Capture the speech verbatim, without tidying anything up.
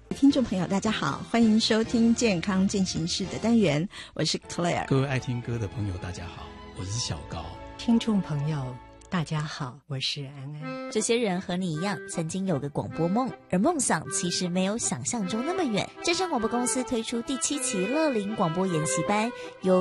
听众朋友大家好，欢迎收听健康进行式的单元，我是 Claire。 各位爱听歌的朋友大家好，我是小高。 听众朋友大家好，我是安安。 这些人和你一样曾经有个广播梦，而梦想其实没有想象中那么远。正声广播公司推出第七期乐龄广播研习班，由